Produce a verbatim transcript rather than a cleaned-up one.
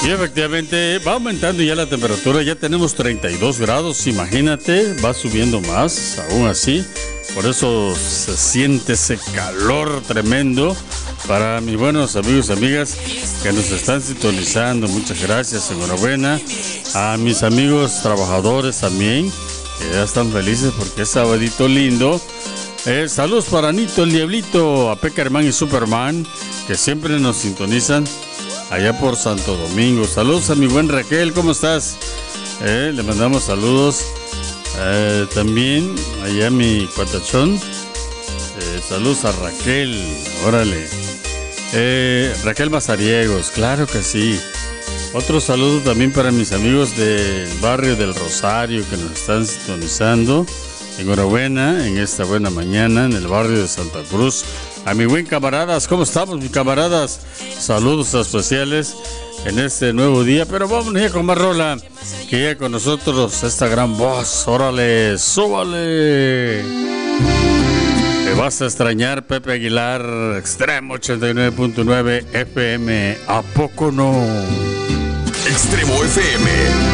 Y efectivamente va aumentando ya la temperatura, ya tenemos treinta y dos grados, imagínate, va subiendo más, aún así, por eso se siente ese calor tremendo. Para mis buenos amigos y amigas que nos están sintonizando, muchas gracias, enhorabuena. A mis amigos trabajadores también, que ya están felices porque es sabadito lindo. Eh, saludos para Nito, el Diablito, a Peckerman y Superman, que siempre nos sintonizan allá por Santo Domingo. Saludos a mi buen Raquel, ¿cómo estás? Eh, le mandamos saludos. Eh, también allá mi cuatachón. Eh, saludos a Raquel, órale. Eh, Raquel Mazariegos, claro que sí. Otro saludo también para mis amigos del barrio del Rosario que nos están sintonizando. Enhorabuena en esta buena mañana en el barrio de Santa Cruz. A mi buen camaradas, ¿cómo estamos, mis camaradas? Saludos especiales en este nuevo día, pero vamos ya con más rola. Que llega con nosotros esta gran voz. Órale, súbale. Te vas a extrañar, Pepe Aguilar, Extremo ochenta y nueve punto nueve F M. ¿A poco no? Extremo F M.